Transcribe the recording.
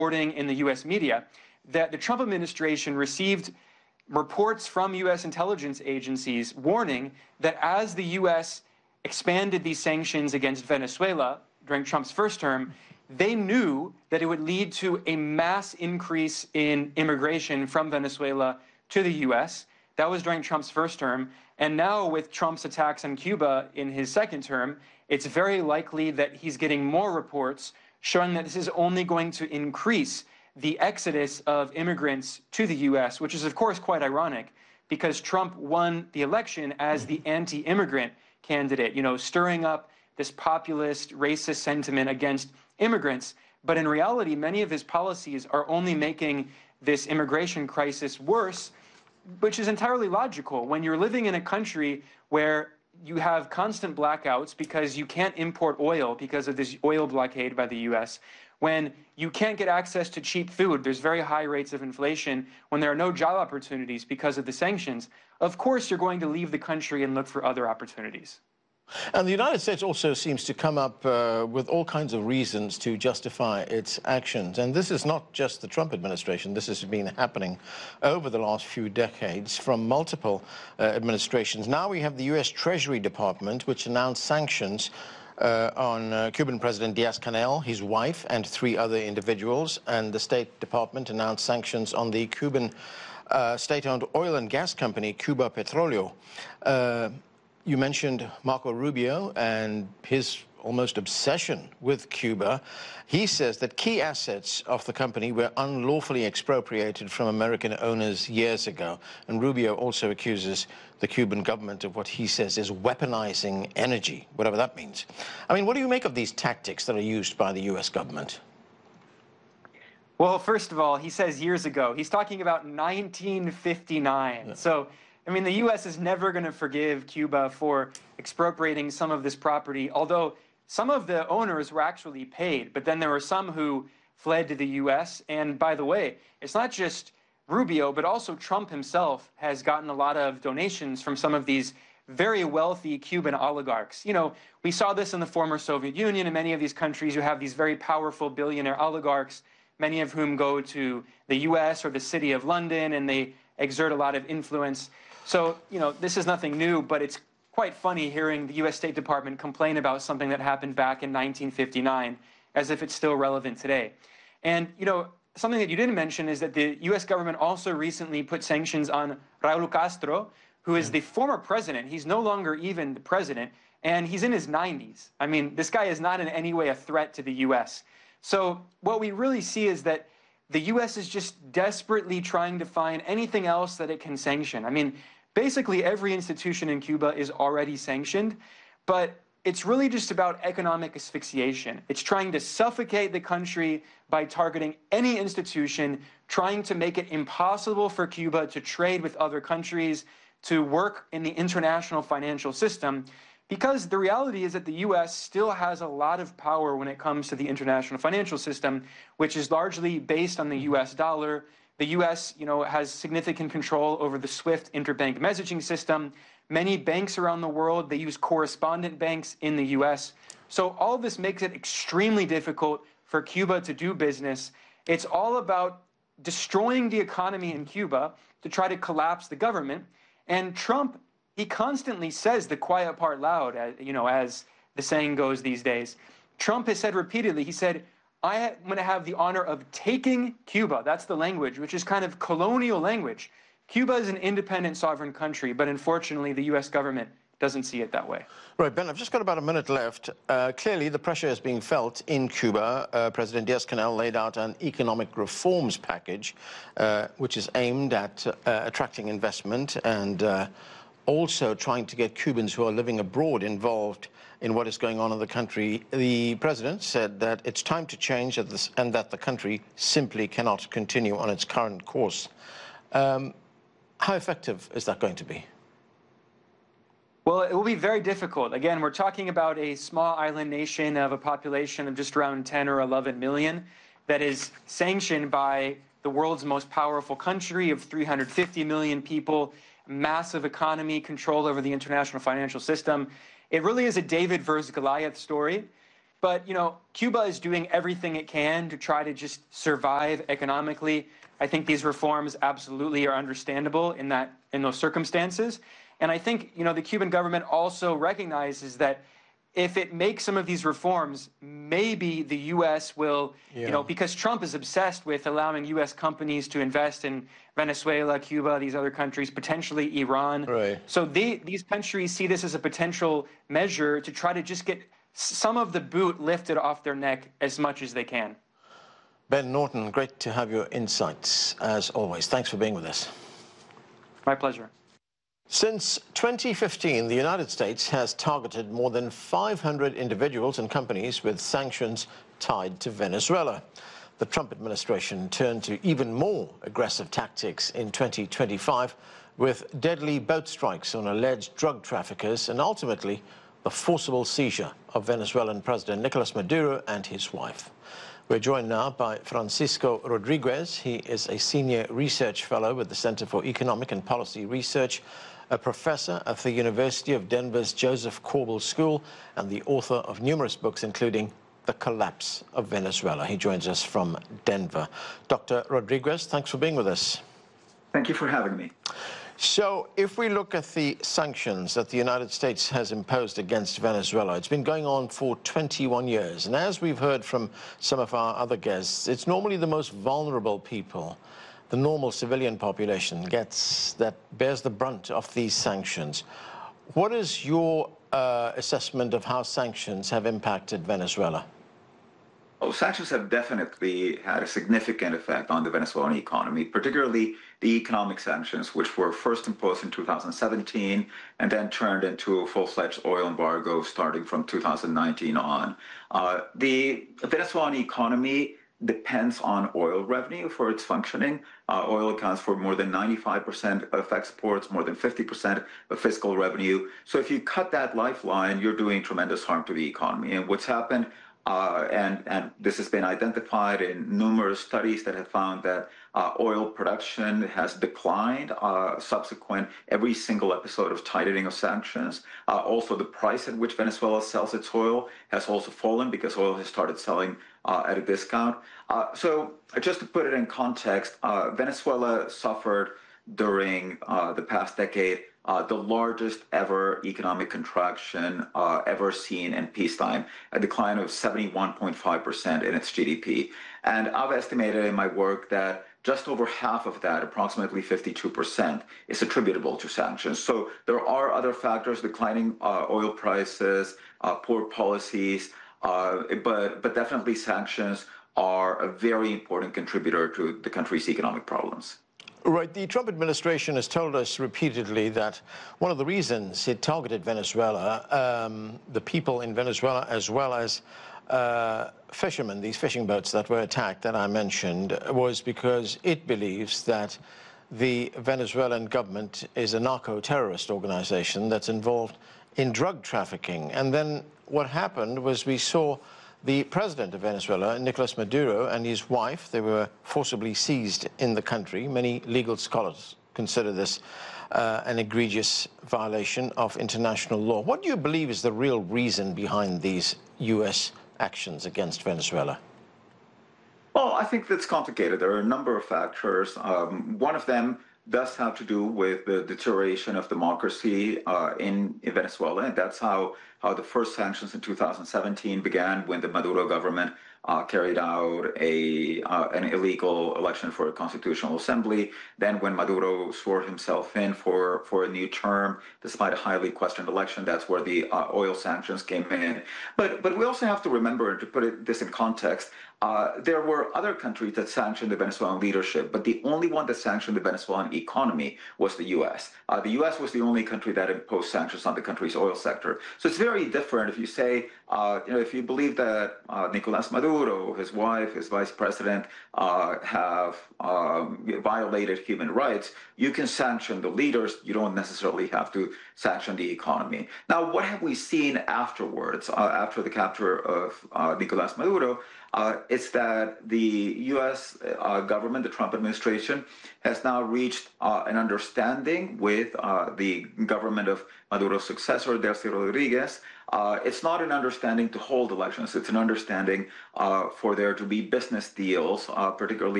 reporting in the U.S. media that the Trump administration received reports from U.S. intelligence agencies warning that as the U.S. expanded these sanctions against Venezuela during Trump's first term, they knew that it would lead to a mass increase in immigration from Venezuela to the U.S. That was during Trump's first term. And now with Trump's attacks on Cuba in his second term, it's very likely that he's getting more reports showing that this is only going to increase the exodus of immigrants to the U.S., which is, of course, quite ironic because Trump won the election as the anti-immigrant candidate, stirring up this populist, racist sentiment against immigrants. But in reality, many of his policies are only making this immigration crisis worse, which is entirely logical. When you're living in a country where you have constant blackouts because you can't import oil because of this oil blockade by the U.S., when you can't get access to cheap food, there's very high rates of inflation, when there are no job opportunities because of the sanctions, of course you're going to leave the country and look for other opportunities. And the United States also seems to come up with all kinds of reasons to justify its actions. And this is not just the Trump administration. This has been happening over the last few decades from multiple administrations. Now we have the U.S. Treasury Department, which announced sanctions on Cuban President Diaz-Canel, his wife, and 3 other individuals. And the State Department announced sanctions on the Cuban state-owned oil and gas company, Cuba Petroleo. You mentioned Marco Rubio and his almost obsession with Cuba. He says that key assets of the company were unlawfully expropriated from American owners years ago. And Rubio also accuses the Cuban government of what he says is weaponizing energy, whatever that means. I mean, what do you make of these tactics that are used by the U.S. government? Well, first of all, he says years ago. He's talking about 1959. Yeah. So, I mean, the U.S. is never going to forgive Cuba for expropriating some of this property, although some of the owners were actually paid, but then there were some who fled to the U.S. And by the way, it's not just Rubio, but also Trump himself has gotten a lot of donations from some of these very wealthy Cuban oligarchs. We saw this in the former Soviet Union. In many of these countries, you have these very powerful billionaire oligarchs, many of whom go to the U.S. or the City of London, and they exert a lot of influence. So, this is nothing new, but it's quite funny hearing the U.S. State Department complain about something that happened back in 1959 as if it's still relevant today. And, something that you didn't mention is that the U.S. government also recently put sanctions on Raul Castro, who is the former president. He's no longer even the president, and he's in his 90s. I mean, this guy is not in any way a threat to the U.S. So what we really see is that the U.S. is just desperately trying to find anything else that it can sanction. I mean, basically every institution in Cuba is already sanctioned, but it's really just about economic asphyxiation. It's trying to suffocate the country by targeting any institution, trying to make it impossible for Cuba to trade with other countries, to work in the international financial system, because the reality is that the U.S. still has a lot of power when it comes to the international financial system, which is largely based on the U.S. dollar. The U.S., has significant control over the SWIFT interbank messaging system. Many banks around the world, they use correspondent banks in the U.S. So all of this makes it extremely difficult for Cuba to do business. It's all about destroying the economy in Cuba to try to collapse the government. And Trump, he constantly says the quiet part loud, as the saying goes these days. Trump has said repeatedly, he said, I'm going to have the honor of taking Cuba. That's the language, which is kind of colonial language. Cuba is an independent sovereign country, but unfortunately the U.S. government doesn't see it that way. Right, Ben, I've just got about a minute left. Clearly, the pressure is being felt in Cuba. President Diaz-Canel laid out an economic reforms package, which is aimed at attracting investment and also trying to get Cubans who are living abroad involved in what is going on in the country. The president said that it's time to change and that the country simply cannot continue on its current course. How effective is that going to be? Well, it will be very difficult. Again, we're talking about a small island nation of a population of just around 10 or 11 million that is sanctioned by the world's most powerful country of 350 million people, massive economy, control over the international financial system. It really is a David versus Goliath story. But, Cuba is doing everything it can to try to just survive economically. I think these reforms absolutely are understandable in those circumstances. And I think, the Cuban government also recognizes that if it makes some of these reforms, maybe the U.S. will, because Trump is obsessed with allowing U.S. companies to invest in Venezuela, Cuba, these other countries, potentially Iran. Right. So these countries see this as a potential measure to try to just get some of the boot lifted off their neck as much as they can. Ben Norton, great to have your insights, as always. Thanks for being with us. My pleasure. Since 2015, the United States has targeted more than 500 individuals and companies with sanctions tied to Venezuela. The Trump administration turned to even more aggressive tactics in 2025 with deadly boat strikes on alleged drug traffickers and ultimately the forcible seizure of Venezuelan President Nicolas Maduro and his wife. We're joined now by Francisco Rodriguez. He is a senior research fellow with the Center for Economic and Policy Research, a professor at the University of Denver's Joseph Corbell School, and the author of numerous books, including The Collapse of Venezuela. He joins us from Denver. Dr. Rodriguez, thanks for being with us. Thank you for having me. So if we look at the sanctions that the United States has imposed against Venezuela, it's been going on for 21 years. And as we've heard from some of our other guests, it's normally the most vulnerable people, the normal civilian population, that bears the brunt of these sanctions. What is your assessment of how sanctions have impacted Venezuela? Well, sanctions have definitely had a significant effect on the Venezuelan economy, particularly the economic sanctions, which were first imposed in 2017 and then turned into a full-fledged oil embargo starting from 2019 on. The Venezuelan economy depends on oil revenue for its functioning. Oil accounts for more than 95% of exports, more than 50% of fiscal revenue. So if you cut that lifeline, you're doing tremendous harm to the economy. And what's happened, and this has been identified in numerous studies that have found that oil production has declined subsequent every single episode of tightening of sanctions. Also, the price at which Venezuela sells its oil has also fallen because oil has started selling at a discount. So just to put it in context, Venezuela suffered during the past decade the largest ever economic contraction ever seen in peacetime, a decline of 71.5% in its GDP. And I've estimated in my work that just over half of that, approximately 52%, is attributable to sanctions. So there are other factors, declining oil prices, poor policies, but definitely sanctions are a very important contributor to the country's economic problems. Right. The Trump administration has told us repeatedly that one of the reasons it targeted Venezuela, the people in Venezuela, as well as fishermen, these fishing boats that were attacked that I mentioned, was because it believes that the Venezuelan government is a narco-terrorist organization that's involved in drug trafficking. And then what happened was we saw the president of Venezuela, Nicolas Maduro, and his wife, they were forcibly seized in the country. Many legal scholars consider this an egregious violation of international law. What do you believe is the real reason behind these U.S. actions against Venezuela? Well, I think that's complicated. There are a number of factors. One of them does have to do with the deterioration of democracy in Venezuela. And that's how the first sanctions in 2017 began, when the Maduro government carried out an illegal election for a constitutional assembly. Then when Maduro swore himself in for a new term, despite a highly questioned election, that's where the oil sanctions came in. But we also have to remember, and to put this in context, there were other countries that sanctioned the Venezuelan leadership, but the only one that sanctioned the Venezuelan economy was the U.S. The U.S. was the only country that imposed sanctions on the country's oil sector. So it's very different if you say, if you believe that Nicolas Maduro, his wife, his vice president have violated human rights, you can sanction the leaders. You don't necessarily have to sanction the economy. Now, what have we seen afterwards, after the capture of Nicolas Maduro? It's that the U.S. government, the Trump administration, has now reached an understanding with the government of Maduro's successor, Delcy Rodriguez, It's not an understanding to hold elections. It's an understanding for there to be business deals, particularly